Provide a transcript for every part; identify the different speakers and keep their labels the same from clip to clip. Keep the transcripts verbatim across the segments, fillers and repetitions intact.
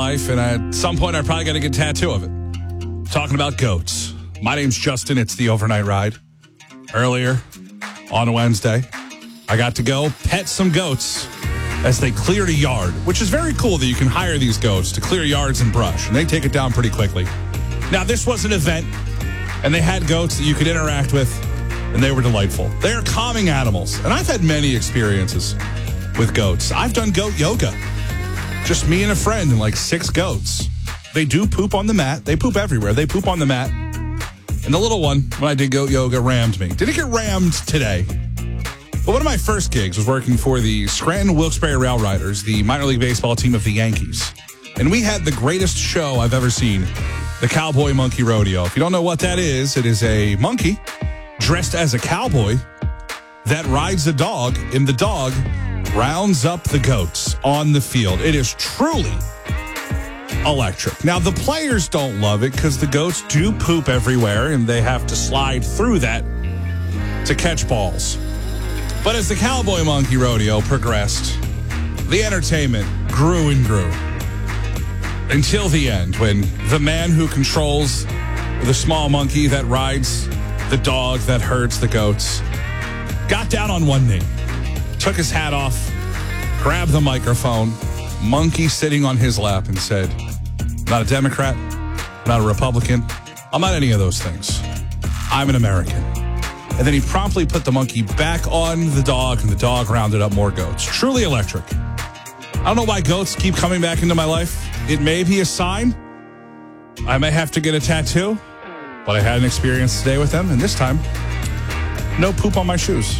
Speaker 1: life, and at some point I probably got to get a tattoo of it. Talking about goats. My name's Justin. It's the Overnight Ride. Earlier on Wednesday, I got to go pet some goats as they cleared a yard, which is very cool that you can hire these goats to clear yards and brush, and they take it down pretty quickly. Now, this was an event, and they had goats that you could interact with, and they were delightful. They are calming animals, and I've had many experiences with goats. I've done goat yoga. Just me and a friend and like six goats. They do poop on the mat. They poop everywhere. They poop on the mat. And the little one, when I did goat yoga, rammed me. Didn't get rammed today. But one of my first gigs was working for the Scranton Wilkes-Barre Rail Riders, the minor league baseball team of the Yankees. And we had the greatest show I've ever seen, the Cowboy Monkey Rodeo. If you don't know what that is, it is a monkey dressed as a cowboy that rides a dog, and the dog rounds up the goats on the field. It is truly electric. Now, the players don't love it because the goats do poop everywhere, and they have to slide through that to catch balls. But as the Cowboy Monkey Rodeo progressed, the entertainment grew and grew until the end, when the man who controls the small monkey that rides the dog that herds the goats got down on one knee, took his hat off, grabbed the microphone, monkey sitting on his lap, and said, "I'm not a Democrat, I'm not a Republican, I'm not any of those things. I'm an American." And then he promptly put the monkey back on the dog, and the dog rounded up more goats. Truly electric. I don't know why goats keep coming back into my life. It may be a sign. I may have to get a tattoo, but I had an experience today with them, and this time, no poop on my shoes.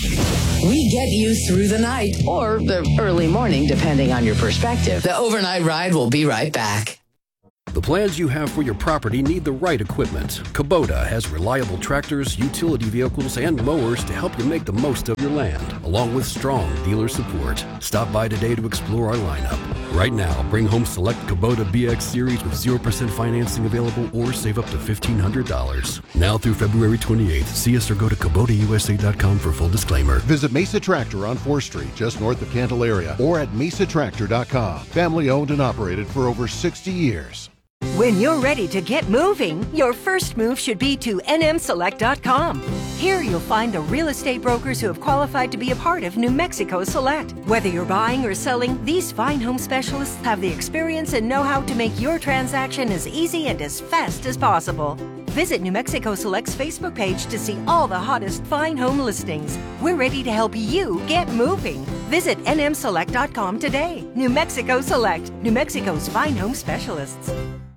Speaker 2: We get you through the night or the early morning, depending on your perspective. The Overnight Ride will be right back.
Speaker 3: The plans you have for your property need the right equipment. Kubota has reliable tractors, utility vehicles, and mowers to help you make the most of your land, along with strong dealer support. Stop by today to explore our lineup. Right now, bring home select Kubota B X Series with zero percent financing available or save up to fifteen hundred dollars. Now through February twenty-eighth, see us or go to Kubota U S A dot com for full disclaimer.
Speaker 4: Visit Mesa Tractor on fourth Street, just north of Candelaria, or at mesa tractor dot com. Family owned and operated for over sixty years.
Speaker 5: When you're ready to get moving, your first move should be to N M select dot com. Here you'll find the real estate brokers who have qualified to be a part of New Mexico Select. Whether you're buying or selling, these fine home specialists have the experience and know-how to make your transaction as easy and as fast as possible. Visit New Mexico Select's Facebook page to see all the hottest fine home listings. We're ready to help you get moving. Visit N M select dot com today. New Mexico Select, New Mexico's fine home specialists.